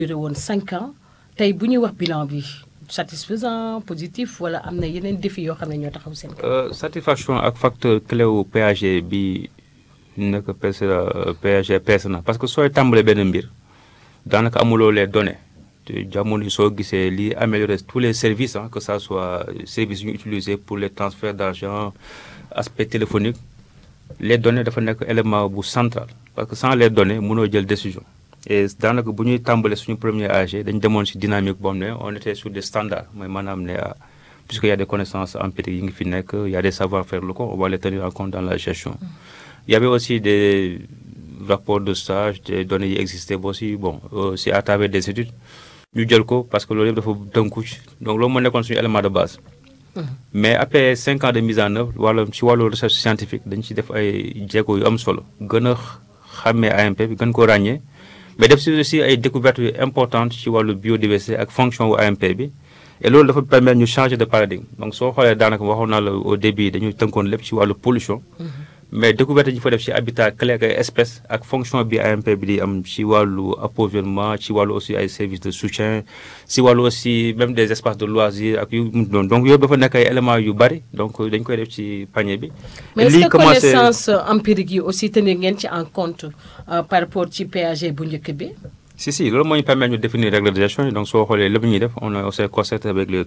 duré woon 5 ans tey bu ñuy wax bilan bi satisfaisant positif wala am na yeneen défi yoo xam ne ñoo taxaw seen kaw. satisfaction ak facteur clé wu PAG bi nekk PAG peese na parce que sooy tàmbalee benn mbir daanaka amuloo les données te jamono soo gisee li améliorer tous les services que ça soit services yu ñu utilisés pour les transferts d'argent aspect téléphonique les données dafa nekk élément bu central parce que sans les données mënoo jël décision et daanaka bu ñuy tàmbalee suñu premier AG dañ demoon ci dynamique boo xam ne on était sur des standards mooy maanaam ne puisque y a des connaissances empiriques yi ngi fi nekk y a des savoir-faire locaux on va les tenir en compte dans la gestion. Il y avait aussi des rapports de stage des données yi existaient aussi bon c'est à travers des études ñu jël ko parce que loolu yëpp dafa tënku ci donc loolu moo nekkoon suñu élément de base. Mais après 5 ans de mise en œuvre wala ci wàllu recherche scientifique dañ ci def ay jéego yu am solo gën a xàmmee AMP bi gën ko ràññee mais def ci aussi ay découvertes yu importantes ci wàllu biodiversité ak fonction wu AMP bi et loolu dafa permettre ñu changer de paradigme donc soo xoolee daanaka waxoon naa la au début dañu tënkoon lépp ci wàllu pollution. mais découverte yi ñu fa def ci habitat clé ak ay espèces ak fonction bi AMP bi di am ci wàllu approvisionnement ci wàllu aussi ay services de soutien ci wàllu aussi même des espaces de loisirs ak yu mu doon donc yooyu dafa nekk ay éléments yu bari donc dañ koy def ci panier bi. mais est-ce que connaissance empirique yi aussi tenir ngeen ci en compte par rapport ci PAG bu njëkk bi. si loolu moo ñu permettre ñu définir règles de gestion yi donc soo xoolee lépp ñuy def on s'est concerté avec les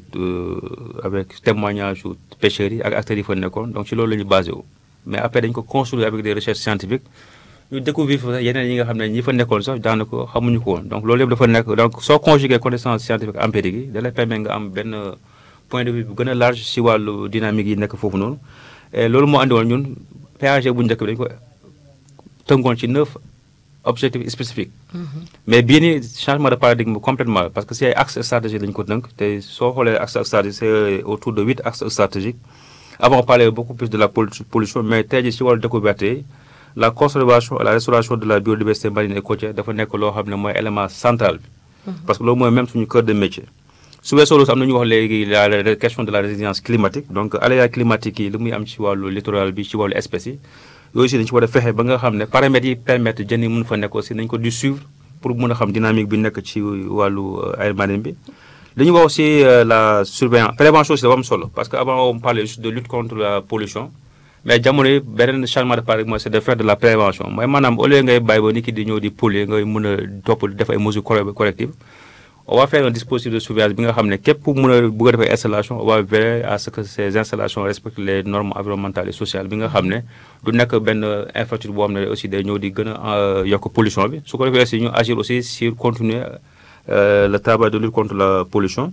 avec témoignages pêcheurs yi ak acteurs yi fa nekkoon donc ci loolu la ñu basé wu. mais après dañ ko construire avec des recherches scientifiques ñu découvrir fa yeneen yi nga xam ne ñi fa nekkoon sax daanaka xamuñu ko woon donc loolu yëpp dafa nekk donc soo conjuguer connaissance scientifique empirique yi da lay permettre nga am benn point de vue bu gën a large si wàllu dynamique yi nekk foofu noonu et loolu moo andi woon ñun PAG bu njëkk bi dañ ko tënkoon ci 9 objectifs spécifiques. mais bii nii changement de paradigme complètement parce que si ay axes stratégiques lañ ko tënk te soo xoolee axe stratégique c'est autour de 8 axes stratégiques. Avant, on parlait beaucoup plus de la pollution, mais tey jii ci wàllu découverte la conservation et la restauration de la biodiversité marine et côtière dafa nekk loo xam ne mooy élément central bi. parce que loolu mooy même suñu cœur de métier. su weesoo loolu am na ñu wax léegi la question de la résilience climatique donc aléas climatiques yi li muy am ci wàllu littoral bi ci wàllu espèces yi yooyu aussi dañu ci war a fexe ba nga xam ne paramètres yi permettre jën yi mën fa nekk aussi nañ ko di suivre pour mën a xam dynamique bi nekk ci wàllu aire marine bi. dañu wax aussi la surveillance prévention aussi dafa am solo parce que avant on parlait juste de lutte contre la pollution mais jamono yi beneen changement de paradigme mooy c'est de faire de la prévention mooy maanaam au lieu ngay bàyyi ba nit ki di ñëw di polluer ngay mën a topp def ay mesures correctives on va faire un dispositif de surveillance bi nga xam ne képp pour mën a bëgg a def ay installation on va veiller à ce que ces installations respectent les normes environnementales et sociales bi nga xam ne du nekk benn infrastructure boo xam ne aussi day ñëw di gën a yokk pollution bi su ko defee aussi ñu agir aussi sur continuer le travail de lutte contre la pollution.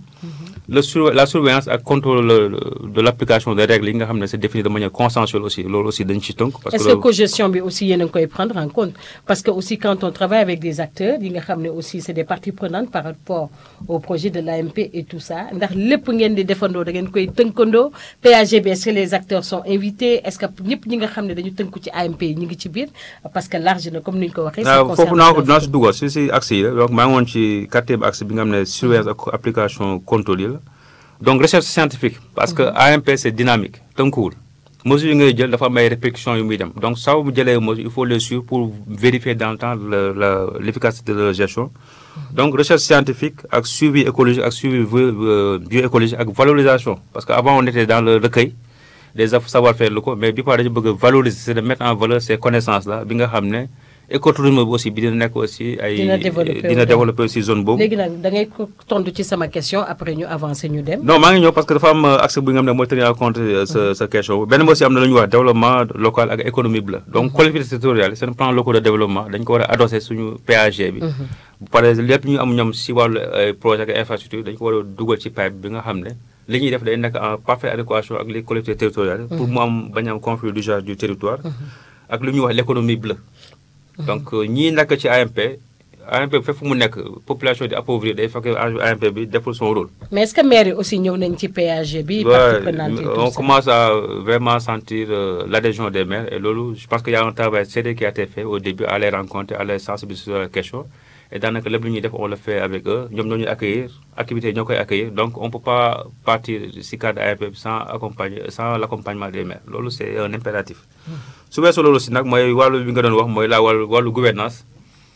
La surveillance et contrôle de l'application des règles yi nga xam ne c'est défini de manière consensuelle aussi loolu aussi dañ ci tënk. est-ce que cogestion bi aussi yéen a ngi koy prendre en compte parce que aussi quand on travaille avec des acteurs yi nga xam ne aussi c'est des parties prenantes par rapport au projet de l'AMP et tout ça ndax lépp ngeen di defandoo da ngeen koy tënkandoo PAG bi est-ce que les acteurs sont invités est-ce que ñëpp ñi nga xam ne dañu tënku ci AMP yi ñu ngi ci biir parce que large na comme ni ñu ko waxee. foofu naa si dugal si axe yi la donc maa ngi woon ci quatrième axe bi nga xam ne surveillance ak application contrôle yi la donc recherche scientifique parce que AMP c'est dynamique tënkuwul mesures yi ngay jël dafa am ay répercussions yu muy dem donc saa bu jëlee mesures il faut les suivre pour vérifier dans le temps l'efficacité de la gestion donc recherche scientifique ak suivi écologique ak suivi bioécologique ak valorisation parce que avant on était dans le recueil des savoir-faire locaux mais bi par dañu bëgg a valoriser c'est de mettre en valeur ces connaissances là bi nga xam ne écotourisme bi aussi bi dina nekk aussi ay dina développer aussi zone boobu. léegi nag da ngay tontu ci sama question après ñu avancer ñu dem. non maa ngi ñëw parce que dafa am accès bu nga xam ne mooy tenir en compte sa question benn aussi am na lu ñuy wax développement local ak économie bi la donc collectivités territoriales seen plan locaux de développement dañ ko war a adosser suñu PAG bi. bu paree lépp ñu am ñoom si wàllu projet ak infrastructure dañ ko war a dugal ci pipe bi nga xam ne li ñuy def day nekk en parfaite adéquation ak les collectivités territoriales. pour mu am bañ am conflit d'usage du territoire. ak lu ñuy wax l'économie bleue. donc ñii nekk ci AMP bi fépp mu nekk population di appauvrir day fekk AMP bi deful son rôle. mais est-ce que maire yi aussi ñëw nañ ci PAG bi. on commence à vraiment sentir l'adhésion des maires et loolu je pense qu'il y a un travail sérieux qui a été fait au début à les rencontrer à les sensibiliser sur la question et daanaka lépp lu ñuy def on le fait avec eux ñoom ñoo ñuy accueillir activités yi ñoo koy accueillir donc on peut pas partir si cadre AMP bi sans l'accompagnement des maires loolu c'est un impératif. su weesoo loolu si nag mooy wàllu bi nga doon wax mooy la wàllu gouvernance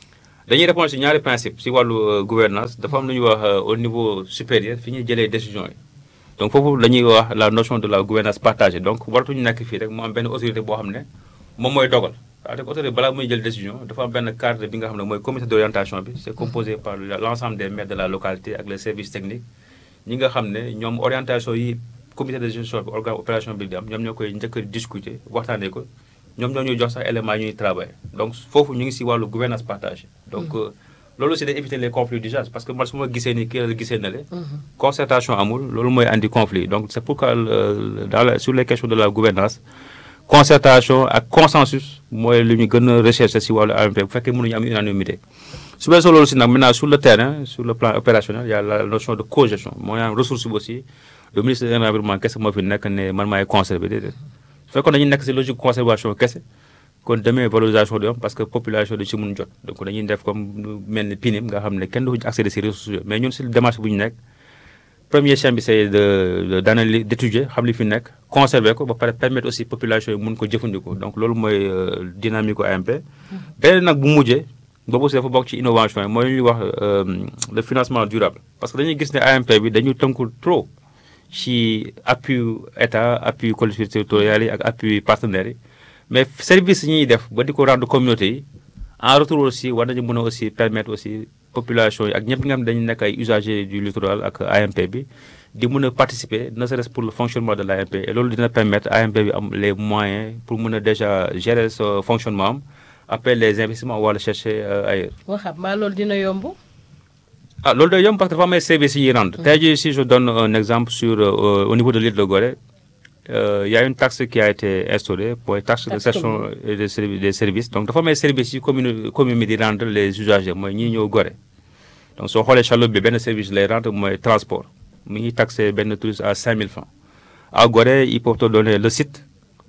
dañuy répondre ci ñaari principe ci wàllu gouvernance dafa am lu ñuy wax au niveau supérieur fi ñuy jëlee décision yi donc foofu la ñuy wax la notion de la gouvernance partagée donc waratuñu nekk fii rek mu am benn autorité boo xam ne moom mooy dogal c'est-à-dire autorité balaa muy jël décision dafa am benn cadre bi nga xam ne mooy comité d'orientation bi c'est composé par l'ensemble des maires de la localité ak les services techniques ñi nga xam ne ñoom orientation yi comité de gestion bi organe opération bi di am ñoom ñoo koy njëkk a discuter waxtaanee ko ñoom ñoo ñuy jox sax éléments yi ñuy travailler donc foofu ñu ngi ci wàllu gouvernance partagée donc loolu aussi day éviter les conflits d'usage parce que man su ma gisee ni kii la gisee na le concertation amul loolu mooy andi conflit donc c'est pourquoi sur les questions de la gouvernance concertation ak consensus mooy lu ñu gën a rechercher ci wàllu AMP bu fekkee mënuñu am unanimité su weesoo loolu ci nag maintenant sur le terrain sur le plan opérationnel il y a la notion de cogestion mooy am ressource bi aussi le ministre de l'environnement kese moo fi nekk ne man maay conserver déedéet su fekkoon dañuy nekk ci logique conservation kese kon demee valorisation du am parce que population dañu ci mën jot donc dañuy def comme mel ni PNIM nga xam ne kenn du accéder ci ressources yooyu mais ñun ci démarche bu ñu nekk premier chaîne bi c'est d'étudier xam li fi nekk conserver ko ba pare permettre aussi population yi mën ko jëfandikoo donc loolu mooy dynamique AMP beneen nag bu mujjee boobu aussi dafa bokk ci innovation yi mooy lu ñuy wax le financement durable parce que dañuy gis ne AMP bi dañu tënku trop ci appui état appui collectivités territoriales yi ak appui partenaires yi mais service yi ñuy def ba di ko rendre communauté yi en retour aussi war nañu mën a aussi permettre aussi population yi ak ñëpp nga xam ne dañu nekk ay usagers du littoral ak AMP bi di mën a participer ne serait-ce pour le fonctionnement de l'AMP et loolu dina permettre AMP bi am les moyens pour mën a déjà gérer ce fonctionnement am après les investissements wala chercher ailleurs. waxam maa loolu dina yomb. ah loolu day yomb parce que dafa am ay services yi rendre. tey jii si je donne un exemple sur au niveau de l'île de Gorée. Il y a une taxe qui a été instaurée pour taxe de cession et des services donc dafa am ay services yi commune bi di rendre les usagers mooy ñii ñëw Gorée donc soo xoolee chaloupe bi benn service lay rendre mooy transport mu ngi taxé benn touriste à 5000 francs à Gorée ils peuvent te donner le site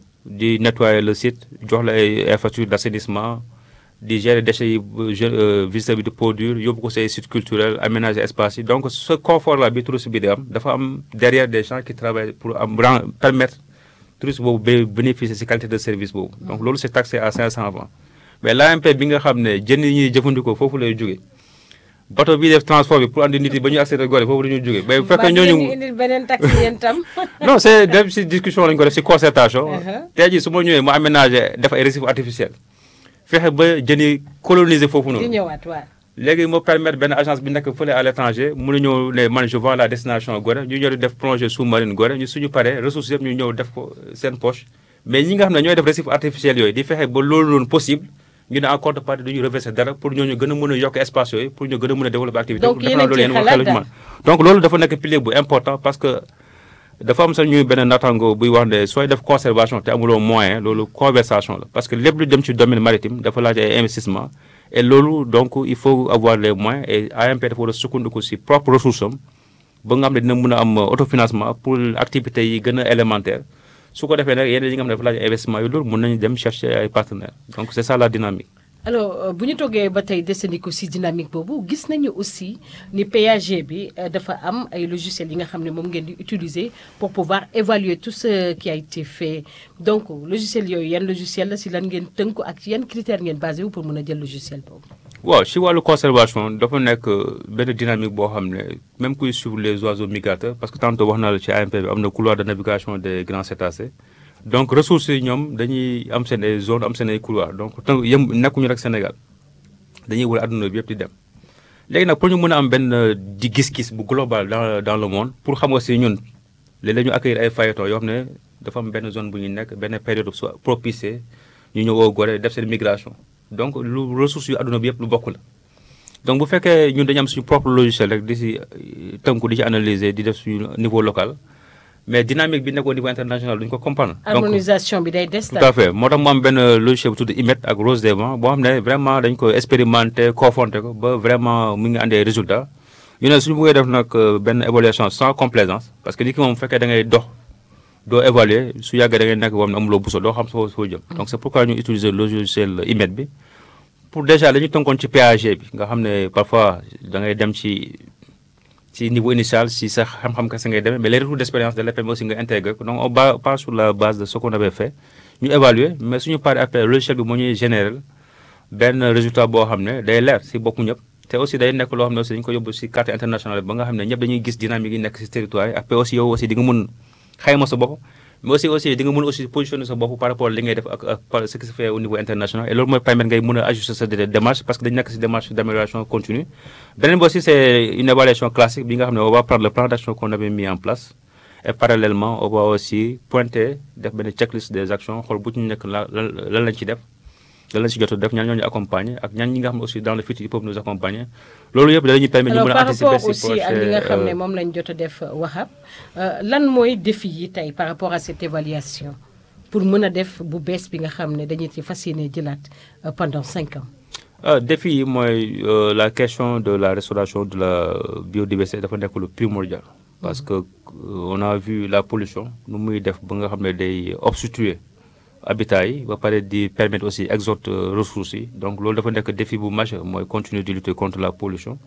di nettoyer le site jox la ay infrastructures d'assainissement di gérer déchets yi visiteur bi di produire yóbbu ko say sites culturels aménager espace yi donc ce confort là bi touriste bi di am dafa am derrière des gens qui travaillent pour permettre touriste boobu bénéficier ci qualité de service boobu donc loolu c'est taxé à 500 francs mais l'AMP bi nga xam ne jën yi ñuy jëfandikoo foofu lay jógee bateau bi def transport bi pour andi nit yi ba ñu accéder Gorée foofu la ñuy jógee mais bu fekkee ñooñu indil beneen taxe yéen tam. non c'est def ci discussion lañu ko def ci concertation tey jii su ma ñëwee mu aménager def ay récifs artificiels fexe ba jën yi coloniser foofu noonu. di ñëwaat waaw. léegi moo permettre benn agence bi nekk fële à l'étranger mun a ñëw ne man je vends la destination Gorée ñu ñëw def plongée sous-marine Gorée ñu suñu paree ressources yëpp ñu ñëw def ko seen poche mais ñi nga xam ne ñooy def récifs artificiels yooyu di fexe ba loolu noonu possible ñu ne en contrepartie duñu reverser dara pour ñooñu gën a mën a yokk espace yooyu pour ñu gën a mën a développer activité. donc yéen a ngi xalaat daal donc loolu dafa nekk pilier bu important parce que dafa am sax ñuy benn natango buy wax ne sooy def conservation te amuloo moyen loolu conversation la parce que lépp lu dem ci domaine maritime dafa laaj ay investissement et loolu donc il faut avoir les moyens et AMP dafa war a sukkandiku ci propre ressource am ba nga xam ne dina mën a am autofinancement pour activités yi gën a élémentaire su ko defee nag yeneen yi nga xam ne dafa laaj investissement yi loolu mën nañu dem chercher ay partenaires donc c'est ça la dynamique. alors bu ñu toggee ba tey desandiku ci dynamique boobu gis nañu aussi ni PAG bi dafa am ay logiciels yi nga xam ne moom ngeen di utiliser pour pouvoir évaluer tout ce qui a été fait donc logiciel yooyu yan logiciel la ci lan ngeen tënku ak yan critères ngeen basé wu pour mën a jël logiciel boobu. waaw ci wàllu conservation dafa nekk benn dynamique boo xam ne même kuy suivre les oiseaux migrateurs parce que tantôt wax naa la ci AMP bi am na couloir de navigation des grands cétacés donc ressources yi ñoom dañuy am seen ay zones am seen ay couloirs donc tant nekkuñu rek Sénégal dañuy wër adduna bi yëpp di dem léegi nag pour ñu mën a am benn di gis-gis bu global dans le monde pour xam aussi ñun léeg-léeg ñu accueillir ay fayetons yoo xam ne dafa am benn zone bu ñu nekk benn période propice ñu ñëw au Gorée def seen migration donc lu ressources yu adduna bi yëpp lu bokk la donc bu fekkee ñun dañu am suñu propre logiciel rek di ci tënku di ci analyser di def suñu niveau local mais dynamique bi nekk au niveau international duñu ko comprendre. harmonisation bi day des. tout à fait moo tax mu am benn logiciel bu tudd IMET ak Rose des Vents boo xam ne vraiment dañ ko expérimenter confronter ko ba vraiment mu ngi andi ay résultats ñu ne suñu bëggee def nag benn évaluation sans complaisance parce que nit ki moom bu fekkee da ngay dox doo évaluer su yàggee da ngay nekk boo xam ne amuloo buso doo xam foo jëm. donc c'est pourquoi ñu utiliser logiciel IMET bi pour déjà dañu tënkoon ci PAG bi nga xam ne parfois da ngay dem ci niveau initial si sa xam-xam kese ngay demee mais les retours d'expérience de l'EPM aussi nga intégrer ko donc on part sur la base de ce qu'on avait fait ñu évaluer mais suñu paree après logiciel bi moo ñuy générer benn résultat boo xam ne day leer si boppu ñëpp te aussi day nekk loo xam ne aussi dañu ko yóbbu si carte internationale ba nga xam ne ñëpp dañuy gis dynamique yi nekk si territoire yi après aussi yow aussi di nga mun xayma sa bopp mais aussi di nga mun aussi positionner sa bopp par rapport li ngay def ak ce qui se fait au niveau international et loolu mooy permettre ngay mun a ajuster sa démarche parce que dañu nekk si démarche d'amélioration continue beneen bi aussi c'est une évaluation classique bi nga xam ne on va prendre le plan d'action qu'on avait mis en place et parallèlement on va aussi pointer def benn checklist des actions xool bu ñu nekk lan lañ ci def lan lañ ci jot a def ñan ñoo ñu accompagner ak ñan ñi nga xam ne aussi dans le futur ils peuvent nous accompagner loolu yëpp dañuy permettre ñu mën a anticiper si aussi ak li nga xam ne moom lañ jot a def Wahab lan mooy défi yi tey par rapport à cette évaluation pour mën a def bu bees bi nga xam ne dañuy ci fas yéene jëlaat pendant 5 ans. Défi yi mooy la question de la restauration de la biodiversité dafa nekk lu primordial parce que on a vu la pollution nu muy def ba nga xam ne day obstruer habitat yi ba pare di permettre aussi exode ressources yi donc loolu dafa nekk défi bu majeur mooy continuer de lutter contre la pollution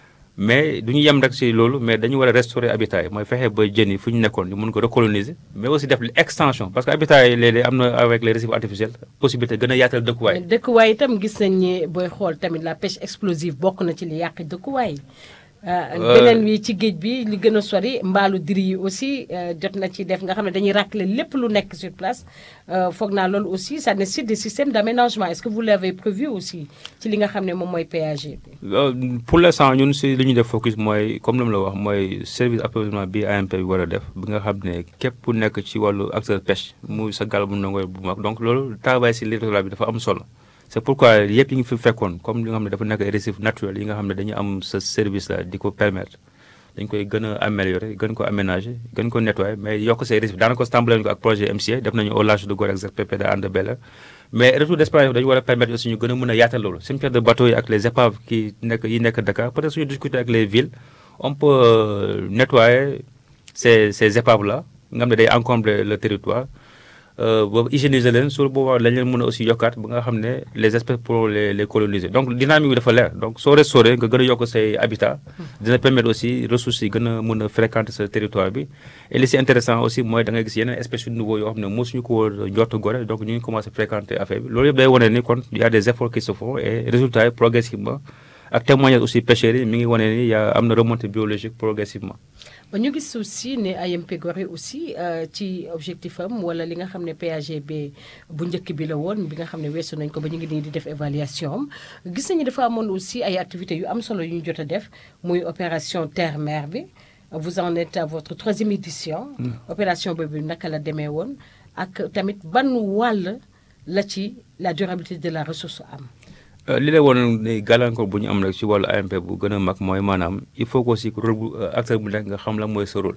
mais du ñu yem rek ci loolu mais dañu war a restaurer habitat yi mooy fexe ba jën yi fu ñu nekkoon ñu mun ko recoloniser mais aussi def extension parce que habitat yi léeg-léeg am na avec les récifs artificiels possibilité gën a yaatal dëkkuwaay. dëkkuwaay itam gis nañ ne booy xool tamit la pêche explosive bokk na ci li yàq dëkkuwaay. beneen wi ci géej bi li gën a sori mbaalu diri yi aussi jot na ci def nga xam ne dañuy racler lépp lu nekk sur place foog naa loolu aussi ça nécessite des systèmes d'aménagement est-ce que vous l'avez prévu aussi ci li nga xam ne moom mooy PAG bi. pour l'instant ñun si li ñuy def focus mooy comme ni mu la wax mooy service approvisionnement bi AMP bi war a def bi nga xam ne képp ku nekk ci wàllu acteur pêche muy sa gaal bu ndongo bu mag donc loolu travail si littoral bi dafa am solo. c'est pourquoi yëpp yi ngi fi fekkoon comme li nga xam ne dafa nekk ay récifs naturels yi nga xam ne dañu am ce service là di ko permettre dañ koy gën a améliorer gën ko aménager gën ko nettoyer mais yokk ces récifs daanaka tàmbale nañu ko ak projet MCA def nañu au large de Gorée ak ZPP de Hann Bel-Air mais retour d'expérience dañu war a permettre aussi ñu gën a mën a yaatal loolu cimetière de bateaux yi ak les épaves yi nekk Dakar peut-être suñu discuter ak les villes on peut nettoyer ces épaves là nga xam ne day encombrer le territoire boobu hygiéniser leen sur boobaa lañ leen mën a aussi yokkaat ba nga xam ne les espèces pour les coloniser donc dynamique bi dafa leer donc soo restauré nga gën a yokk say habitat dina permettre aussi ressources yi gën a mën a fréquenter sa territoire bi et li si intéressant aussi mooy da ngay gis yeneen espèces yu nouveau yoo xam ne mosuñu ko woon njort Gorée donc ñu ngi commencé fréquenter affaire bi loolu yëpp day wane ni kon y a des efforts qui se font et résultats yi progressivement ak témoignage aussi pêcheurs yi mi ngi wane ni y a am na remontée biologique progressivement. ñu gis aussi ne AMP Gorée aussi ci objectif am wala li nga xam ne PAGB bu njëkk bi la woon bi nga xam ne weesu nañ ko ba ñu ngi nii di def évaluation am gis nañu dafa amoon aussi ay activités yu am solo yu ñu jot a def muy opération terre mer bi vous en êtes à votre 3e édition. opération boobu naka la demee woon ak tamit ban wàll la ci la durabilité de la ressource am. li lay woon ni gàllankoor bu ñu am rek ci wàllu AMP bu gën a mag mooy maanaam il faut que aussi rôle bu acteur bu nekk nga xam la mooy sa rôle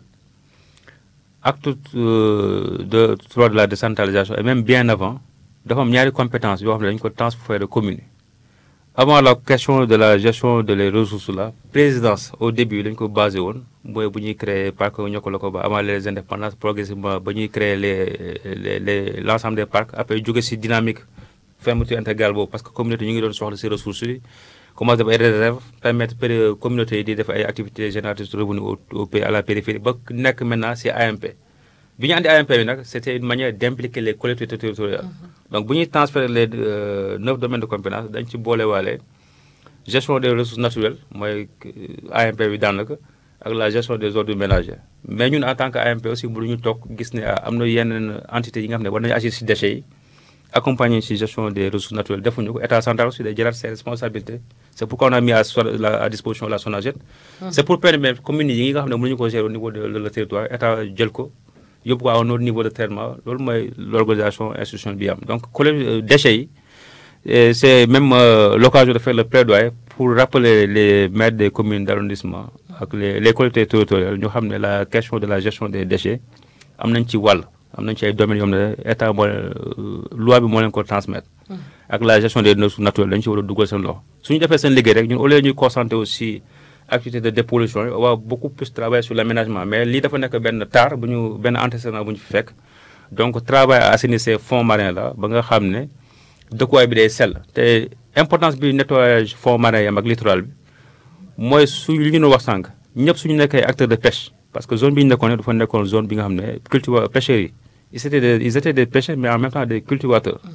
acte de droit de la décentralisation et même bien avant dafa am ñaari compétence yoo xam ne dañu ko transférer de commune avant la question de la gestion de les ressources là présidence au début dañu ko basé woon mooy bu ñuy créer parc Niokolo ba avant les indépendances progressivement ba ñuy créer l'ensemble des parcs après jóge ci dynamique fermeture intégrale boobu parce que communauté ñu ngi doon soxla ci ressources yi commencé def ay réserves permettre communauté yi di def ay activités génératrices de revenus au pays à la périphérie ba nekk maintenant ci AMP bi ñu andi AMP bi nag c'était une manière d'impliquer les collectivités territoriales donc bu ñuy transférer les 9 domaines de compétence dañ ci boolewaale gestion des ressources naturelles mooy AMP bi daanaka ak la gestion des ordures ménagères mais ñun en tant que AMP aussi mënuñu toog gis ne am na yenn entités yi nga xam ne war nañu agir ci déchets yi accompagner ci gestion des ressources naturelles defuñu ko état central aussi day jëlaat ses responsabilités c'est pourquoi on a mis à disposition la SONAGED c'est pour permettre communes yi nga xam ne mënuñu ko gérer au niveau de le territoire état jël ko yóbbu ko à un autre niveau de traitement loolu mooy l'organisation institutionnelle bi am donc déchets yi c'est même l'occasion de faire le plaidoyer pour rappeler les maires des communes d'arrondissement ak les collectivités territoriales ñu xam ne la question de la gestion des déchets am nañ ci wàll am nañu ci ay domaines yoo xam ne état moo loi bi moo leen ko transmettre ak la gestion des ressources naturelles dañu ci war a dugal seen loxo suñu defee seen liggéey rek ñun au lieu ñuy concentrer aussi activité de dépollution yi on va beaucoup plus travailler sur l'aménagement mais lii dafa nekk benn taar bu ñu benn antécédent bu ñu fi fekk donc travail à assainir ces fonds marins là ba nga xam ne dëkkuwaay bi day sell te importance bi nettoyage fonds marins yi am ak littoral bi mooy su li ñu wax sànq ñëpp suñu nekk ay acteurs de pêche parce que zone bi ñu nekkoon dafa nekkoon zone bi nga xam ne pêcheurs yi ils étaient des pêcheurs mais en même temps des cultivateurs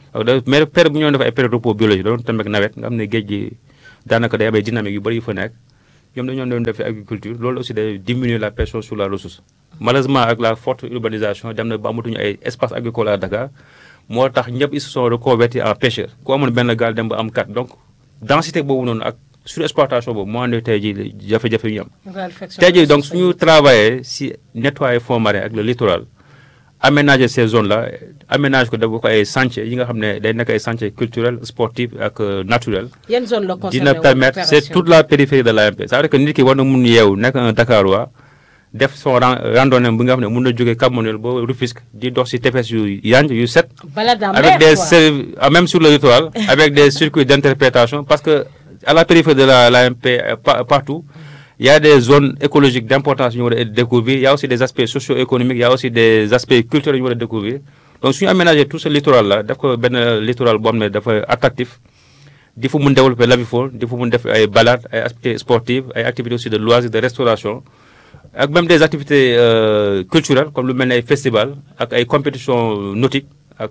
mais période bu ñu def ay période repos biologique doon tamit ak nawet nga xam ne géej gi daanaka day am ay dynamique yu bëri yu fa nekk ñoom dañoo doon def agriculture loolu aussi day diminuer la pression sur la ressource. Malheureusement ak la forte urbanisation dem na ba amatuñu ay espace agricole à Dakar moo tax ñëpp ils se sont reconvertis en pêcheurs ku amoon benn gaal dem ba am 4 donc densité boobu noonu ak surexploitation boobu moo andi tey jii jafe-jafe yu ñu am. tey jii donc suñu travailler si nettoyer fonds marins ak le littoral aménager ces zones là aménage ko def ko ay sentiers yi nga xam ne day nekk ay sentiers culturels sportifs ak naturels. yan zone la concerné dina permettre c'est toute la périphérie de l'AMP. ça veut dire que nit ki war na mun yeewu nekk un Dakarois def son randonnée bi nga xam ne mun na jógee Cap Manuel ba Rufisque di dox si tefes yu yanj yu set. avec des même sur le littoral avec des circuits d'interprétation parce que à la périphérie de l'AMP partout. Il y a des zones écologiques d'importance que nous devons découvrir. Il y a aussi des aspects socio-économiques, il y a aussi des aspects culturels que nous devons découvrir. Donc, si nous aménageons tout ce littoral-là, un littoral attractif, il faut développer la vie folle, il faut faire des balades, des activités sportives, des activités aussi de loisirs, de restauration, avec même des activités culturelles, comme le festival, avec des compétitions nautiques, avec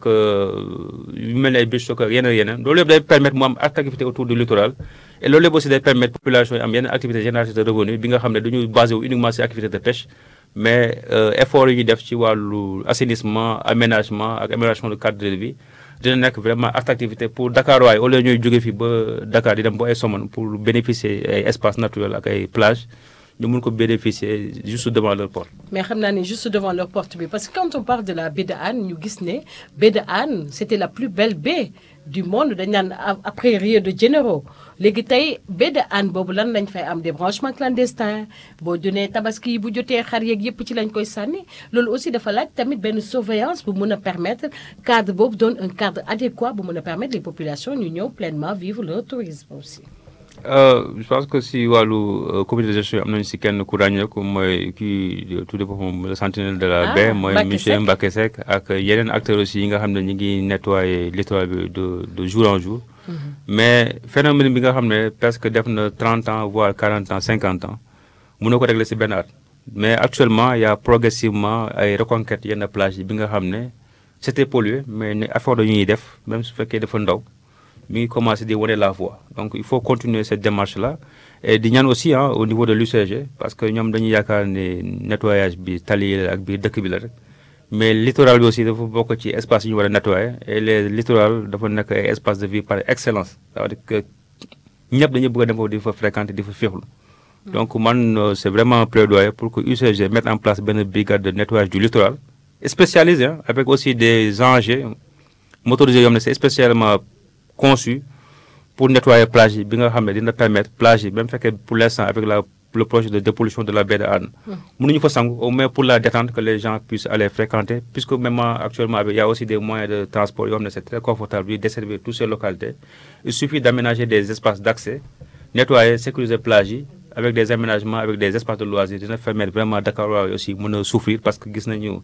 des beach soccer, rien. Donc, ça permettre une activité autour du littoral. Et loolu aussi day permettre population yi am yenn activité génératrice de revenu bi nga xam ne dañuy basé wu uniquement ci activité de pêche mais effort yi ñuy def ci wàllu assainissement aménagement ak amélioration de cadre de vie dina nekk vraiment attractivité pour Dakar waaye au lieu ñuy jóge fi ba Dakar di dem ba ay Somone pour bénéficier ay espaces naturels ak ay plages ñu mun ko bénéficier juste devant leur porte. mais xam naa ne juste devant leur porte bi parce que quand on parle de la baie de Hann ñu gis ne baie de Hann c'était la plus belle baie du monde dañ naan après Rio de Janeiro léegi tey baie de Hann boobu lan lañ fay am des branchements clandestins boo donee tabaski yi bu jotee xar yeeg yëpp ci lañ koy sànni loolu aussi dafa laaj tamit benn surveillance bu mun a permettre cadre boobu doon un cadre adéquat bu mun a permettre les populations ñu ñëw pleinement vivre leur tourisme aussi. Je pense que si wàllu comité de gestion am nañu si kenn ku ràññeeku mooy kii tout le sentinelle de la baie mooy monsieur Mbacké Seck ak yeneen acteurs aussi yi nga xam ne ñu ngi nettoyer littoral bi de jour en jour. mais phénomène bi nga xam ne presque def na 30 ans voire 40 ans 50 ans mun na ko régler si benn at mais actuellement il y a progressivement ay reconquête yenn plage yi bi nga xam ne c'était pollué mais ne effort dañuy def même su fekkee dafa ndaw. mi ngi commencé di wane la voie donc il faut continuer cette démarche là et di ñaan aussi au niveau de l'UCG parce que ñoom dañuy yaakaar ne nettoyage bi tali ak biir dëkk bi la rek mais littoral bi aussi dafa bokk ci espace yi ñu war a nettoyer et les littoral dafa nekk ay espace de vie par excellence ça veut dire que ñëpp dañuy bëgg a dem foofu di fa fréquenter di fa féexlu donc man c'est vraiment un plaidoyer pour que UCG mette en place benn brigade de nettoyage du littoral spécialisée avec aussi des engins motorisés yoo xam ne c'est spécialement conçu pour nettoyer plage yi bi nga xam ne dina permettre plage yi même fekkee pour l'instant avec le projet de dépollution de la baie de Hann mënuñu fa sangu au moins pour la détente que les gens puissent aller fréquenter puisque même actuellement il y a aussi des moyens de transport yoo xam ne c'est très confortable de desservir toutes ces localités il suffit d'aménager des espaces d'accès nettoyer sécuriser plage yi avec des aménagements avec des espaces de loisirs dina permettre vraiment Dakar aussi mën a souffrir parce que gis nañu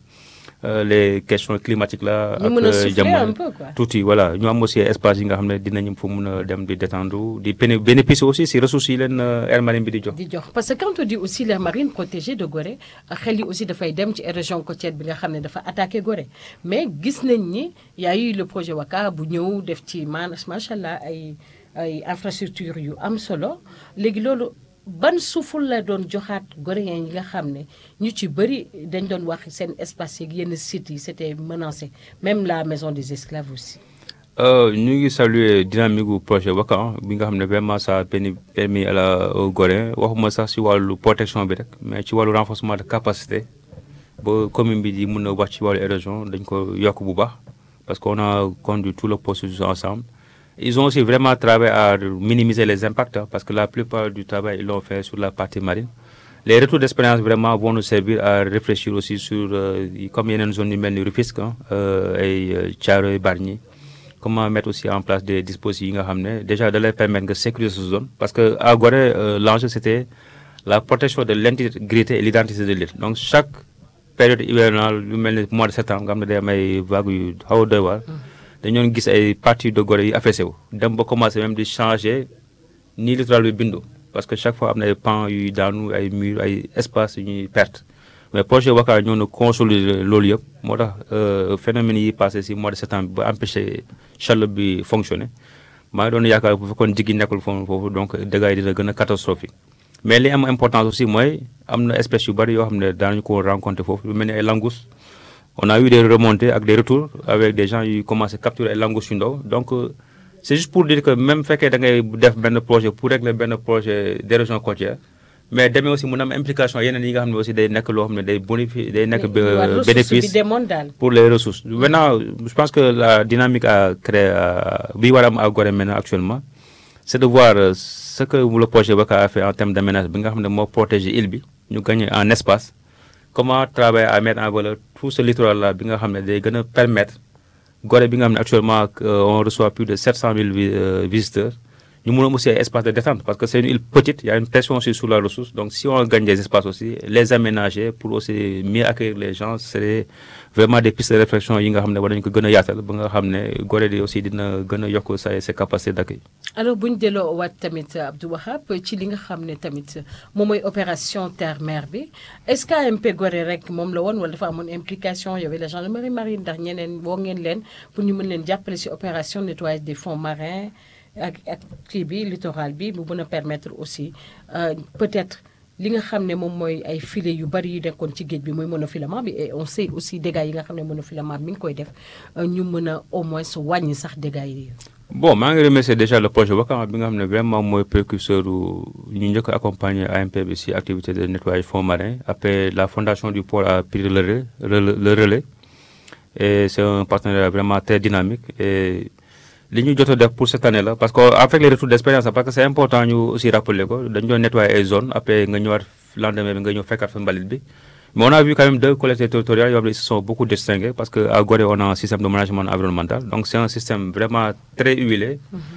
les questions climatiques là ak jamono tuuti voilà ñu am aussi espace yi nga xam ne dinañu fa mun a dem di détendre di bénéficier aussi si ressources yi leen aire marine bi di jox parce que quand on dit aussi l'aire marine protégée de Gorée xel yi aussi dafay dem ci région côtière bi nga xam ne dafa attaqué Gorée mais gis nañ ni y a eu le projet Waka bu ñëw def ci macha allah ay infrastructures yu am solo léegi loolu ban souffle la doon joxaat goréens yi nga xam ne ñu ci bëri dañ doon wax seen espace yeeg yenn sites yi c'était menacé même la maison des esclaves aussi. ñu ngi saluer dynamique gu projet Waka bi nga xam ne vraiment ça a permis à la Gorée waxuma sax ci wàllu protection bi rek mais ci wàllu renforcement de capacité ba commune bi di mën a wax ci wàllu érosion dañ ko yokk bu baax parce qu'on a conduit tout le processus ensemble. Ils ont aussi vraiment travaillé à minimiser les impacts parce que la plupart du travail ils l'ont fait sur la partie marine. Les retours d'expérience vraiment vont nous servir à réfléchir aussi sur comme yeneen zones yu mel ni Rufisque ay Thiaroye Bargny comment mettre aussi en place des dispositifs yi nga xam ne déjà de les permettre nga sécuriser cette zone parce que à Gorée l'enjeu c'était la protection de l'intégrité et l'identité de l'île donc chaque période hivernale lu mel ni mois de septembre nga xam ne day am ay vagues yu xaw a doy waar dañoon gis ay parties de Gorée yi affaissé wu dem ba commencé même di changer ni littoral bi bindoo parce que chaque fois am na ay pans yuy daanu ay murs ay espaces yu ñuy perte mais projet Waka ñoo na consolider loolu yëpp moo tax phénomène yi passé si mois de septembre ba empêché chaleur bi fonctionner maa ngi doon yaakaar bu fekkoon jiggi nekkul foofu donc dégâts yi dina gën a catastrophique mais li am importance aussi mooy am na espèces yu bari yoo xam ne daañu ko rencontrer foofu lu mel ni ay langoustes on a eu des remontées ak des retours avec des gens yu commencé capturer ay langoustes yu ndaw donc c'est juste pour dire que même fekkee da ngay def benn projet pour régler benn projet d'érosion côtière mais demee aussi mun am implication yeneen yi nga xam ne aussi day nekk loo xam ne day bonifier day nekk bénéfice pour les ressources. Maintenant je pense que la dynamique à créer bi war a am à Gorée maintenant actuellement c'est de voir ce que le projet Waka a fait en termes d'aménagement bi nga xam ne moo protéger île bi ñu gagner en espace comment travailler à mettre en valeur tout ce littoral là bi nga xam ne day gën a permettre Gorée bi nga xam ne actuellement on reçoit plus de 700 000 visiteurs ñu mën a aussi ay espace de détente parce que c'est une île petite, il y a une pression aussi sur la ressource. Donc si on gagne des espaces aussi, les aménager pour aussi mieux accueillir les gens, c'est vraiment des pistes de réflexion yi nga xam ne war nañu ko gën a yaatal ba nga xam ne Gorée di aussi dina gën a yokk ses capacités d'accueil. Alors bu ñu delloo waat tamit Abdou Wahab ci li nga xam ne tamit moom mooy opération terre-mer bi est-ce que AMP Gorée rek moom la woon wala dafa amoon implication y avait la gendarmerie marine ndax ñeneen woo ngeen leen pour ñu mën leen jàppale ci opération nettoyage des fonds marins ak kii bi littoral bi mu mën a permettre aussi peut-être li nga xam ne moom mooy ay filets yu bari yu nekkoon ci géej bi muy monofilament bi et on sait aussi dégâts yi nga xam ne monofilament mi ngi koy def ñu mën a au moins wàññi sax dégâts yi. Bon maa ngi remercier déjà le projet Waka bi nga xam ne vraiment mooy précurseur ñu njëkk a accompagner AMP bi ci activité de nettoyage fonds marins. Après la fondation du port a pris le relais et c'est un partenariat vraiment très dynamique et li ñu jot a def pour cette année là parce que avec les retours d'expérience parce que c'est important ñu aussi rappeler ko dañu doon nettoyer ay zones après nga ñëwaat lendemain bi nga ñëw fekkaat fa mbalit bi mais on a vu quand même deux collectivités territoriales yoo xam ne ils se sont beaucoup distingués parce que à Gorée on a un système de management environnemental donc c'est un système vraiment très huilé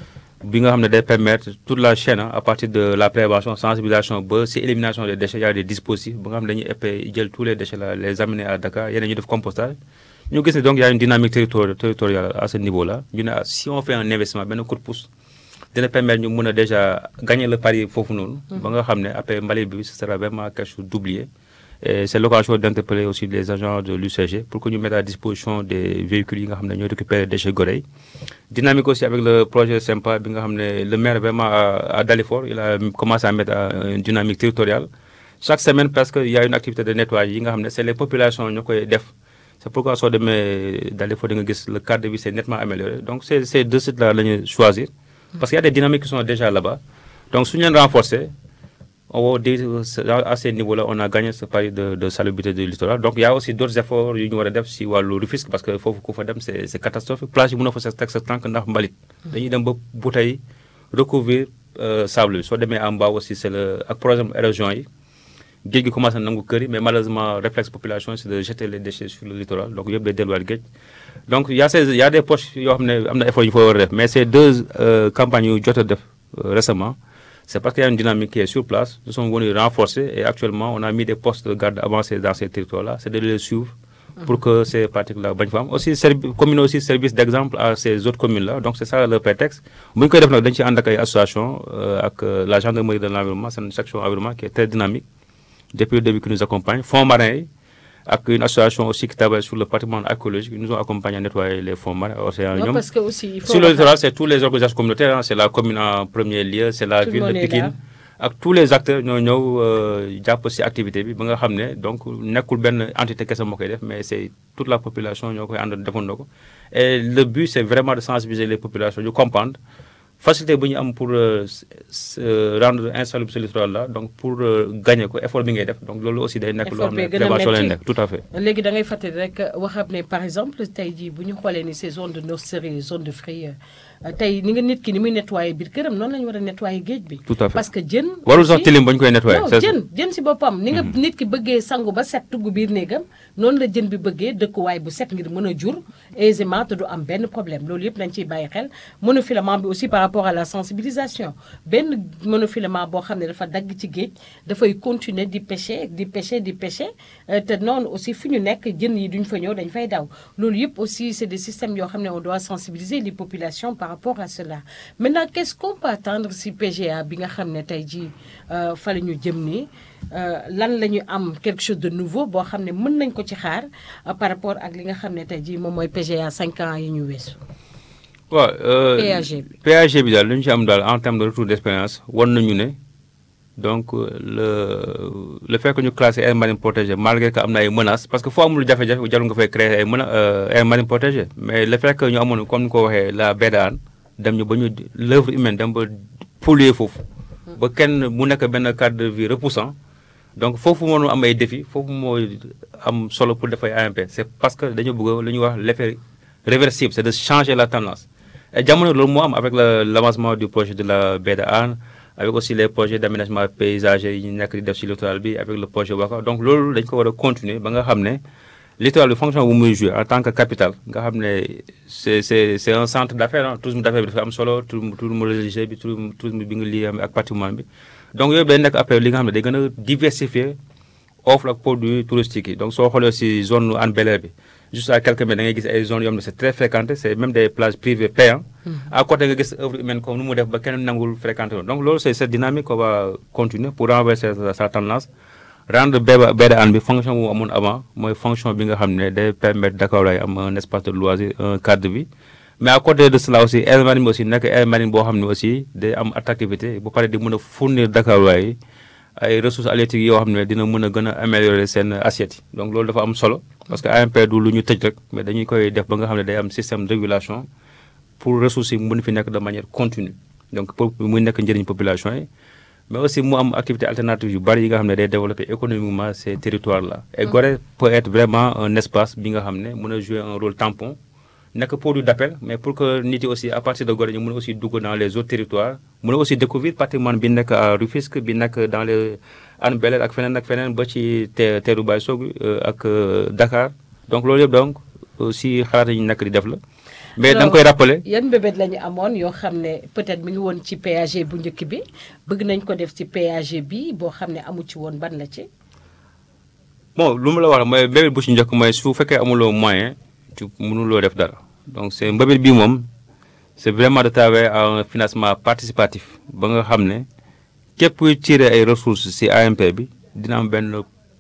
bi nga xam ne day permettre toute la chaîne à partir de la prévention sensibilisation ba ci élimination des déchets il y a des dispositifs ba nga xam ne dañuy épais jël tous les déchets là les amener à Dakar yeneen ñu def compostage ñu gis ne donc il y a une dynamique territoriale à ce niveau-là ñu ne si on fait un investissement benn coup de pouce dina permettre ñu mën a déjà gagner le pari foofu noonu. ba nga xam ne après mbalit bi ce sera vraiment quelque chose d'oublié et c'est l'occasion d'interpeller aussi les agents de l'UCG pour que ñu mettent à disposition des véhicules yi nga xam ne ñooy récupérer déchets Gorée. Dynamique aussi avec le projet SEMPA bi nga xam ne le maire vraiment à Dalifort il a commencé à mettre une dynamique territoriale chaque semaine presque il y a une activité de nettoyage yi nga xam ne c'est les populations ñoo koy def. C'est pourquoi soo demee Dalifort di nga gis le cadre de vie c'est nettement amélioré donc ces deux sites là la ñu choisir parce qu'il y a des dynamiques qui sont déjà là-bas donc su ñu leen renforcer on va dire à ces niveaux là on a gagné ce pari de salubrité du littoral donc il y a aussi d'autres efforts yu ñu war a def si wàllu Rufisque parce que foofu ku fa dem c'est catastrophique plage yi mën na fa teg sa tànk ndax mbalit dañuy dem ba bouteille recouvrir sable bi soo demee en bas aussi c'est le ak projet érosion yi géej gi commencé na nangu kër yi mais malheureusement réflexe population c'est de jeter les déchets sur le littoral donc yëpp day delluwaat géej donc il y a des poches yoo xam ne am na effort yu ñu fa war a def mais ces deux campagnes yu jot a def récemment c'est parce qu'il y a une dynamique qui est sur place nous sommes venus renforcer et actuellement on a mis des postes de garde avancés dans ces territoires-là c'est de les suivre pour que ces pratiques-là bañ fa am aussi commune aussi service d'exemple à ces autres communes-là donc c'est ça le prétexte bu ñu koy def nag dañu ci ànd ak ay association ak la gendarmerie de l'environnement c'est une section environnement qui est très dynamique depuis le début qui nous accompagne fonds marins yi ak une association aussi qui travaille sur le patrimoine archéologique ils nous ont accompagné à nettoyer les fonds marins océans ñoom parce que aussi il faut sur le littoral c'est tous les organisations communautaires c'est la commune en premier lieu c'est la ville de Pikine ak tous les acteurs ñoo ñëw jàpp ci activité bi ba nga xam ne donc nekkul benn entité kese moo koy def mais c'est toute la population ñoo koy ànd defandoo ko et le but c'est vraiment de sensibiliser les populations ñu comprendre facilité bu ñu am pour rendre insalubre ce littoral là donc pour gagner ko effort bi ngay def donc loolu aussi day nekk loo xam ne prévention lay nekk tout à fait. léegi da ngay fàttali rek waxam ne par exemple tey jii bu ñu xoolee ni ces zones de nurserie zone de fruits tey ni nga nit ki ni muy nettoyer biir këram noonu la ñu war a nettoyer géej bi. tout à fait parce que jën. warul sax tilim ba ñu koy nettoyer. non jën si boppam. ni nga nit ki bëggee sangu ba set dugg biir néegam noonu la jën bi bëggee dëkkuwaay bu set ngir mën a jur aisément te du am benn problème loolu yëpp dañ ciy bàyyi xel monofilament bi aussi par rapport à la sensibilisation benn monofilament boo xam ne dafa dagg ci géej dafay continuer di pêcher te noonu aussi fi ñu nekk jën yi duñ fa ñëw dañ fay daw loolu yëpp aussi c'est des systèmes yoo xam ne on doit sensibiliser les populations par rapport à cela maintenant qu'est-ce qu'on peut attendre si PGA bi nga xam ne tey jii fa la ñu jëm nii lan la ñu am quelque chose de nouveau boo xam ne mën nañ ko ci xaar par rapport ak li nga xam ne tey jii moom mooy PGA 5 ans yi ñu weesu. waaw PAG bi daal lu ñu ci am daal en termes de retour d'expérience wan nañu ne donc le fait que ñu classé aire marine protégée malgré que am na ay menaces parce que foo amul jafe-jafe jarul nga fay créer ay aire marine protégée mais le fait que ñu amoon comme ni ko waxee la baie de Hann dem ñu ba ñu l'œuvre humaine dem ba polluer foofu. ba kenn mu nekk benn cadre de vie repoussant donc foofu moo am ay défis foofu moo am solo pour dafay AMP c'est parce que dañu bëgg lu ñuy wax l'effet réversible c'est de changer la tendance et jamono loolu moo am avec l'avancement du projet de la baie de Hann avec aussi les projets d'aménagement paysager yi ñu nekk di def ci littoral bi avec le projet Waka donc loolu dañ ko war a continuer ba nga xam ne littoral bi fonction bu muy jouer en tant que capitale nga xam ne c'est un centre d'affaires tourisme d'affaires bi dafa am solo tourisme religieux bi tourisme bi nga lii ak patrimoine bi donc yooyu day nekk après li nga xam ne day gën a diversifier offre ak produits touristiques yi donc soo xoolee ci zone Hann Bel-Air bi juste à quelques mètres da ngay gis ay zones yoo xam ne c'est très fréquenté c'est même des plages privées payantes à côté nga gis œuvre humaine comme nu mu def ba kenn nangul fréquenté donc loolu c'est cette dynamique qu'on va continuer pour renverser sa tendance rendre baie de Hann bi fonction bu amoon avant mooy fonction bi nga xam ne day permettre Dakar am un espace de loisir un cadre de vie mais à côté de cela aussi aire marine bi aussi nekk aire marine boo xam ne aussi day am attractivité bu pare di mën a fournir Dakar yi ay ressources halieutiques yoo xam ne dina mën a gën a améliorer seen assiette yi donc loolu dafa am solo parce que AMP du lu ñu tëj rek mais dañuy koy def ba nga xam ne day am système de régulation pour ressources yi mën fi nekk de manière continue donc pour muy nekk njëriñ population yi mais aussi mu am activité alternative yu bari yi nga xam ne day développer économiquement ces territoires là et Gorée peut être vraiment un espace bi nga xam ne mën a jouer un rôle tampon nekk produit d'appel mais pour que nit yi aussi à partir de Gorée ñu mën a aussi dugg dans les autres territoires mën a aussi découvrir patrimoine bi nekk à Rufisque bi nekk dans les Hann Bel-Air ak feneen ba ci teeru Baye Sogu ak Dakar donc loolu yëpp donc aussi xalaat yi ñu nekk di def la mais da nga koy rappeler yan mbébét la ñu amoon yoo xam ne peut-être mi ngi woon ci PAG bu njëkk bi bëgg nañ ko def ci PAG bi boo xam ne amu ci woon ban la ci bon lu mu la wax mooy mbébét bu ci njëkk mooy su fekkee amuloo moyen ci mënuloo def dara donc c'est mbébét bi moom c'est vraiment de travailler à un financement participatif ba nga xam ne képp kuy tirer ay ressources ci AMP bi dina am benn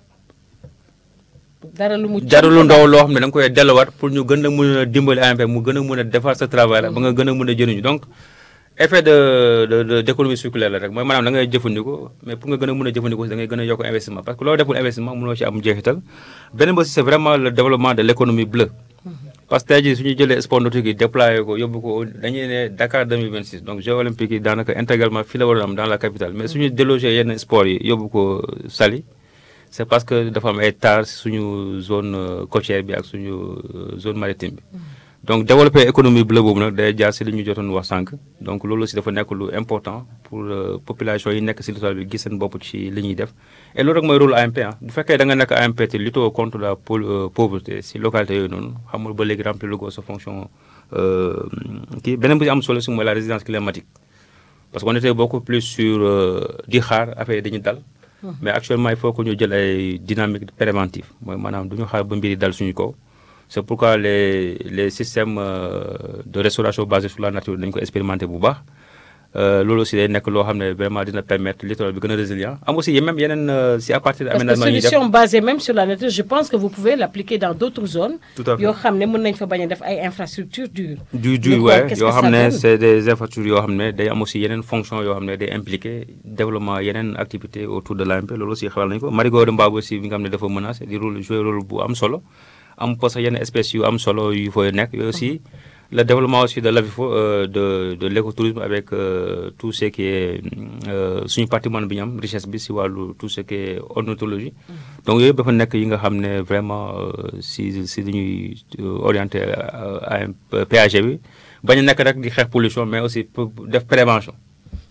dara lu ndaw loo xam ne da nga koy delluwaat pour ñu gën a mën a dimbali AMP mu gën a mën a defar sa travail la ba nga gën a mën a jëriñu donc effet d'économie circulaire la rek mooy maanaam da ngay jëfandikoo mais pour nga gën a mën a jëfandikoo da ngay gën a yokk investissement parce que loolu deful investissement mënoo ci am jeexital beneen bi aussi c'est vraiment le développement de l'économie bleue parce que tey jii suñu jëlee sport nautique yi déployé ko yóbbu ko dañuy ne Dakar 2026 donc Jeux olympiques yi daanaka intégralement fii la waroon am dans la capitale mais suñu délogé yenn sport yi yóbbu ko Saly c'est parce que dafa am ay tard suñu zone côtière bi ak suñu zone maritime bi donc développer économie bleue boobu nag day jaar si li ñu jotoon wax sànq donc loolu aussi dafa nekk lu important pour population yi nekk si littoral bi gis seen bopp ci li ñuy def et loolu rek mooy rôle AMP bu fekkee da nga nekk AMP te lutter contre la pauvreté si localité yooyu noonu xamul ba léegi remplir lu ko sa fonction kii beneen bu am solo si mooy la résilience climatique parce qu'on était beaucoup plus sur di xaar affaire yi dañu dal mais actuellement il faut que ñu jël ay dynamique préventive mooy maanaam du ñu xaar ba mbir yi dal suñu kaw c'est pourquoi les systèmes de restauration basés sur la nature dañu ko expérimenter bu baax loolu aussi day nekk loo xam ne vraiment dina permettre littoral bi gën a résilient am aussi même yeneen si à partir de aménagement yi solution basée même sur la nature je pense que vous pouvez l'appliquer dans d'autres zones yoo xam ne mën nañ fa bañ a def ay infrastructures dures ouais yoo xam ne c'est des infrastructures yoo xam ne day am aussi yeneen fonction yoo xam ne day impliquer développement yeneen activités autour de l'AMP loolu aussi xelal nañu ko marigot de Mbabo aussi bi nga xam ne dafa menacé di jouer rôle bu am solo am parce que yenn espèces yu am solo yu fooy nekk yooyu aussi le développement aussi de l'avifo de l'écotourisme avec tout ce qui est suñu patrimoine bi ñu am richesse bi si wàllu tout ce qui est ornithologie donc yooyu dafa nekk yi nga xam ne vraiment si li ñuy orienté à PAG bi bañ a nekk rek di xeex pollution mais aussi pour def prévention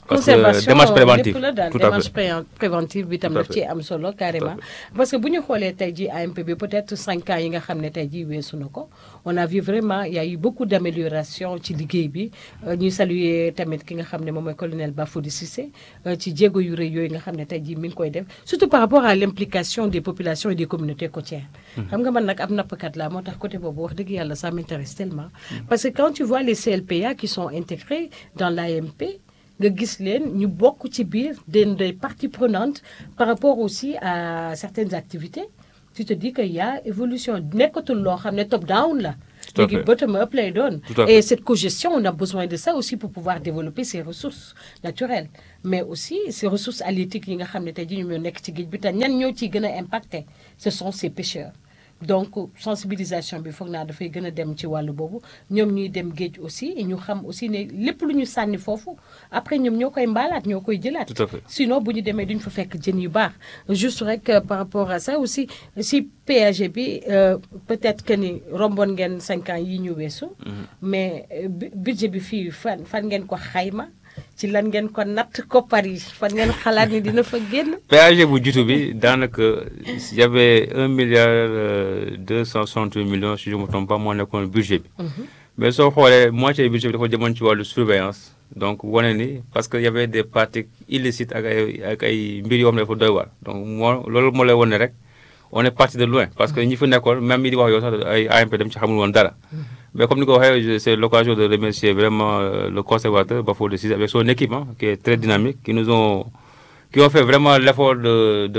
parce que démarche préventive lépp la daal tout à démarche fait préventive bi tam tout à daf ci fait am solo tout à carrément fait. parce que bu ñu xoolee tey ji AMP bi peut-être 5 ans yi nga xam ne tey ji weesu na ko on a vu vraiment il y a eu beaucoup d'amélioration ci liggéey bi ñuy saluer tamit ki nga xam ne moom mooy colonel Bafoudy Cissé ci jéego yu rëy yooyu nga xam ne tey ji mi ngi koy def surtout par rapport à l'implication des populations et des communautés côtières xam nga man nag ab nappkat laa moo tax côté boobu wax dëgg yàlla ça m'intéresse tellement parce que quand tu vois les CLPA qui sont intégrés dans l'AMP nga gis leen ñu bokk ci biir des parties prenantes par rapport aussi à certaines activités tu te dis que y a évolution nekkatul loo xam ne top down la Tout à léegi fait. bottom up lay doon Tout à et fait. cette cogestion on a besoin de ça aussi pour pouvoir développer ces ressources naturelles mais aussi ces ressources halieutiques yi nga xam ne tey jii ñoom ñoo nekk ci géej bi te ñan ñoo ciy gën a impacté ce sont ces pêcheurs donc sensibilisation bi foog naa dafay gën a dem ci wàllu boobu ñoom ñuy dem géej aussi ñu xam aussi ne lépp lu ñu sànni foofu après ñoom ñoo koy mbaalaat ñoo koy jëlaat Tout à fait. sinon bu ñu demee duñ fa fekk jën yu baax juste rek par rapport à ça aussi si PAG bi peut-être que ni romboon ngeen 5 ans yi ñu weesu mais budget bi fii fan ngeen ko xayma ci lan ngeen ko natt koppar yi fan ngeen xalaat ni dina fa génn péage bu jiitu bi daanaka y avait 1 milliard 268 millions si je me trompe pas moo nekkoon budget bi mais soo xoolee moitié budget bi dafa jëmoon ci wàllu surveillance donc wane ni parce que y avait des pratiques illicites ak ay mbir yoo xam ne dafa doy waar donc loolu moo lay wane rek on est parti de loin parce que ñi fi nekkoon même ñi di wax yow sax ay AMP dem ci xamul woon dara mais comme ni ko waxee c'est l'occasion de remercier vraiment le conservateur Bafoudy Cissé avec son équipe qui est très dynamique qui ont fait vraiment l'effort de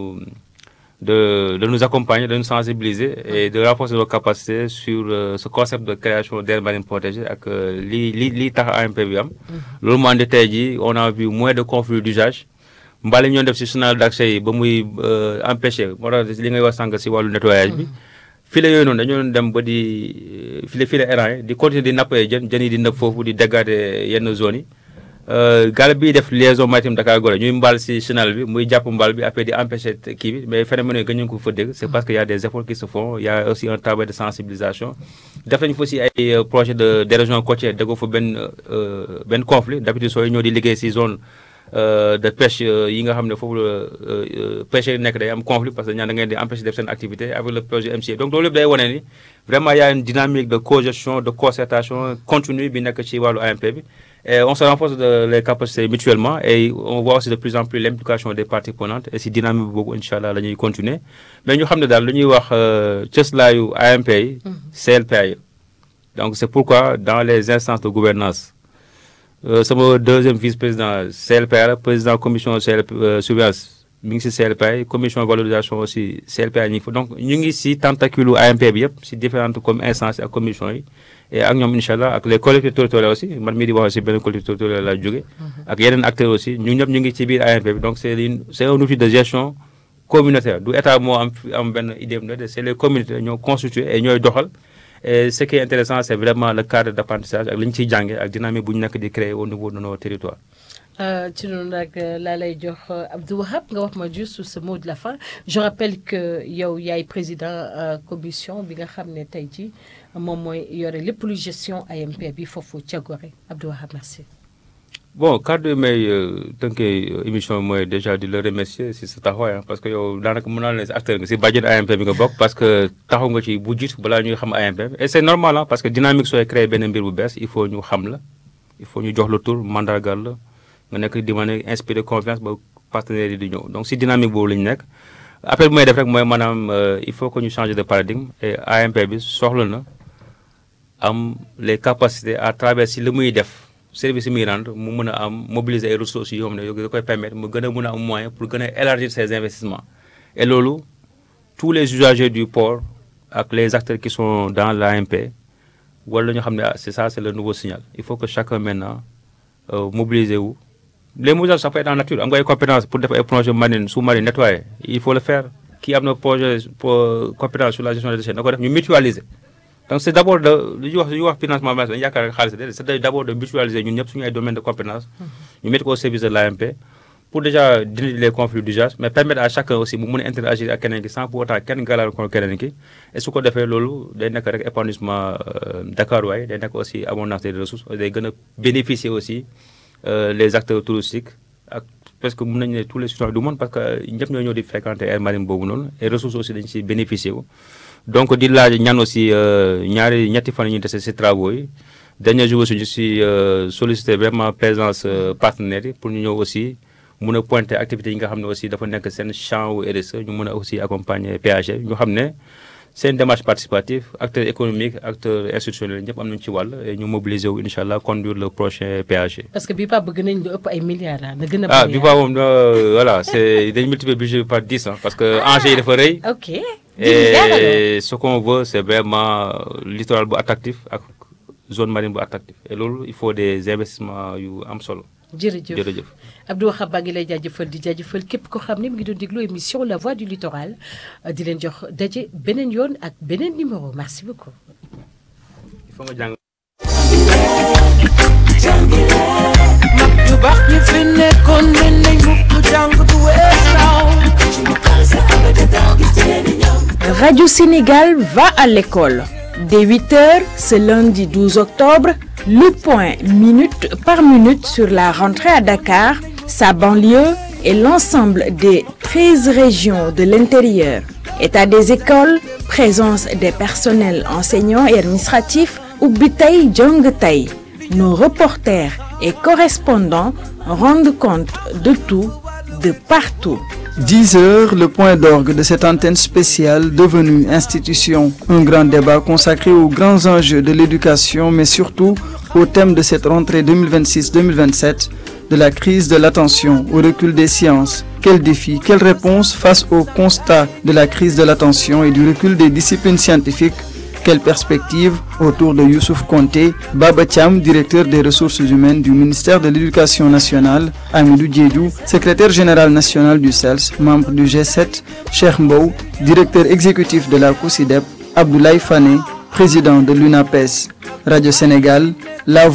nous accompagner, de nous sensibiliser et de renforcer nos capacités sur ce concept de création d'aires marines protégées ak li tax AMP bi am. loolu moo andi tey jii on a vu moins de conflits d'usage mbali ñoo def si chenal d'accès yi ba muy empêcher moo tax li ngay wax sànq si wàllu nettoyage bi. file yooyu noonu dañoo dem ba di file errant yi di continuer di nappee jën yi di nëb foofu di dégager yenn zones yi. gaal bi def liaison maritime Dakar Gorée ñuy mbaal si chenal bi muy jàpp mbaal bi après di empêcher kii bi mais phénomène yooyu gën ñu ko fa dégg c'est parce que y a des efforts qui se font y a aussi un travail de sensibilisation def nañu fa aussi ay projet d'érosion côtière déggoo fa benn conflit d'habitude sooy ñëw di liggéey si zone de pêche yi nga xam ne foofu la pêche nekk day am conflit parce que ñaan da ngeen di empêcher def seen activité avec le projet MCA donc loolu yëpp day wane ni vraiment y a une dynamique de cogestion de concertation continue bi nekk ci wàllu AMP bi. Et on se renforce les capacités mutuellement et on voit aussi de plus en plus l'implication des parties prenantes et si dynamique boobu incha allah la ñuy continuer mais ñu xam ne daal lu ñuy wax cëslaayu AMP yi CLPA yi donc c'est pourquoi dans les instances de gouvernance sama deuxième vice-président CLPA la président commission surveillance mi ngi si CLPA yi commission valorisation aussi CLPA ñi ngi fa donc ñu ngi si tentacule AMP bi yëpp si différentes comme instances ak commission yi et ak ñoom incha allah ak les collectivités territoriales aussi man mii di wax aussi benn collectivité territoriale laa jóge ak yeneen acteurs aussi ñu ñëpp ñu ngi ci biir AMP bi donc c'est un outil de gestion communautaire du état moo am benn idée de c'est les communautés ñoo constitué et ñooy doxal et ce qui est intéressant c'est vraiment le cadre d'apprentissage ak li ñu ciy jàngee ak dynamique bu ñu nekk di créer au niveau de nos territoires. ci noonu nag laa lay jox Abdou Wahab nga wax ma juste ce mot de la fin je rappelle que yow yaay président commission bi nga xam ne tey jii moom mooy yore lépp lu gestion AMP bi foofu ca Gorée Abdou Wahab merci. bon cadre may tënkee émission mooy déjà di la remercier si sa taxawaay parce que yow daanaka mën naa leen si acteur nga si bàjjen AMP bi nga bokk parce que taxaw nga ci bu jiitu balaa ñuy xam AMP bi et c'est normal parce que dynamique sooy créer benn mbir bu bees il faut ñu xam la il faut ñu jox la tur mandargal la nga nekk di mën a inspirer confiance ba partenaires yi di ñëw donc si dynamique boobu la ñu nekk après bu may def rek mooy maanaam il faut que ñu changer de paradigme et AMP bi soxla na am les capacités à travers si li muy def service yi muy rendre mu mën a am mobiliser ay ressources yoo xam ne da koy permettre mu gën a mën a am moyen pour gën a élargir ses investissements et loolu tous les usagers du port ak les acteurs qui sont dans l'AMP wala ñu xam ne c'est ça c'est le nouveau signal il faut que chacun maintenant mobiliser wu les mousages ça peut être en nature am nga ay compétences pour def ay projets marine sous-marine nettoyer il faut le faire kii am na projet pour compétence sur la gestion des déchets na ko def ñu mutualiser donc c'est d'abord lu ñuy wax financement dañu yaakaar rek xaalis c'est d'abord de mutualiser ñun ñëpp suñu ay domaines de compétence ñu mettre ko au service de l'AMP pour déjà dindi les conflits d'usage mais permettre à chacun aussi mu mën a interagir ak keneen ki sans pour autant kenn gàllankoor keneen ki et su ko defee loolu day nekk rek épanouissement Dakar waaye day nekk aussi abondance des ressources day gën a bénéficier aussi les acteurs touristiques ak parce que mën nañu ne tous les citoyens du monde parce que ñëpp ñoo ñëw di fréquenter aire marine boobu noonu et ressources aussi dañ si bénéficier wu. donc di laaj ñaan aussi ñetti fan yi ñuy dese si travaux yi dernier jour aussi ñu si solliciter vraiment présence partenaires yi pour ñu ñëw aussi mun a pointer activités yi nga xam ne aussi dafa nekk seen champ wu RSE ñu mën a aussi accompagner PAG ñu xam ne c'est une démarche participative acteurs économiques acteurs institutionnels ñëpp am nañu ci wàll et ñu mobiliser wu incha allah conduire le prochain PAG. parce que bii pas bëgg nañ lu ëpp ay milliards na gën a bari. bii pas moom voilà c'est dañu multiplier budget par 10 parce que enjeu yi dafa rëy. ok et ce qu'on veut c'est vraiment littoral bu attractif ak zone marine bu attractif et loolu il faut des investissements yu am solo. jërëjëf Abdou Wahab baa ngi lay jaajëfal di jaajëfal képp ko xam ne mu ngi doon déglu émission La Voix du Littoral di leen jox daje beneen yoon ak beneen numéro merci beaucoup. il faut nga jàng. mag yu baax ñi fi nekkoon nañ mukk jàng du Radio Sénégal va à l'école. Dès 8h, ce lundi 12 octobre, le point minute par minute sur la rentrée à Dakar, sa banlieue et l'ensemble des 13 régions de l'intérieur. État des écoles, présence des personnels enseignants et administratifs, Ubitay Djongtay. Nos reporters et correspondants rendent compte de tout, de partout. 10 heures, le point d'orgue de cette antenne spéciale devenue institution. Un grand débat consacré aux grands enjeux de l'éducation, mais surtout au thème de cette rentrée 2026-2027, de la crise de l'attention au recul des sciences. Quels défis, quelles réponses face au constat de la crise de l'attention et du recul des disciplines scientifiques? Quelles perspectives autour de Youssouf Konté, Baba Thiam, directeur des ressources humaines du ministère de l'Éducation nationale, Amidou Diédou, secrétaire général national du CELS, membre du G7, Cheikh Mbow, directeur exécutif de la COSIDEP, Abdoulaye Fane, président de l'UNAPES. Radio Sénégal, la